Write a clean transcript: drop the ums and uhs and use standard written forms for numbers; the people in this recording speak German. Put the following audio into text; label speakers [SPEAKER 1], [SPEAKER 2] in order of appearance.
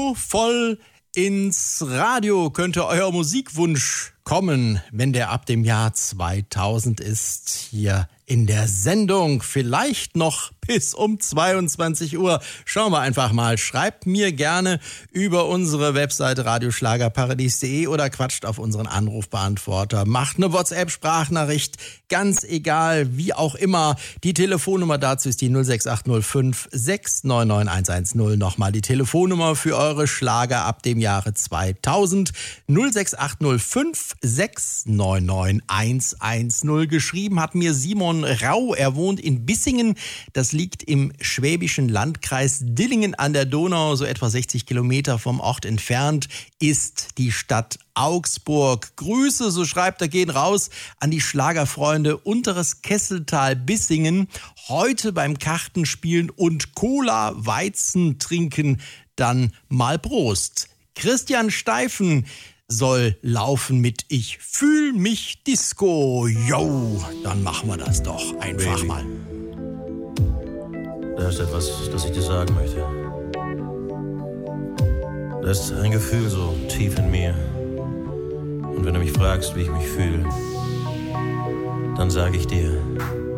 [SPEAKER 1] So voll ins Radio könnte euer Musikwunsch kommen, wenn der ab dem Jahr 2000 ist, hier in der Sendung. Vielleicht noch bis um 22 Uhr. Schauen wir einfach mal. Schreibt mir gerne über unsere Webseite radioschlagerparadies.de oder quatscht auf unseren Anrufbeantworter. Macht eine WhatsApp-Sprachnachricht. Ganz egal, wie auch immer. Die Telefonnummer dazu ist die 06805 699 110. Nochmal die Telefonnummer für eure Schlager ab dem Jahre 2000. 06805 699 110. Geschrieben hat mir Simon Rau. Er wohnt in Bissingen. Das liegt im schwäbischen Landkreis Dillingen an der Donau, so etwa 60 Kilometer vom Ort entfernt, ist die Stadt Augsburg. Grüße, so schreibt er, gehen raus an die Schlagerfreunde Unteres Kesseltal Bissingen. Heute beim Kartenspielen und Cola Weizen trinken, dann mal Prost. Christian Steifen soll laufen mit Ich fühl mich Disco. Yo, dann machen wir das doch einfach
[SPEAKER 2] Baby,
[SPEAKER 1] mal.
[SPEAKER 2] da ist etwas, das ich dir sagen möchte. Da ist ein Gefühl so tief in mir. Und wenn du mich fragst, wie ich mich fühle, dann sage ich dir,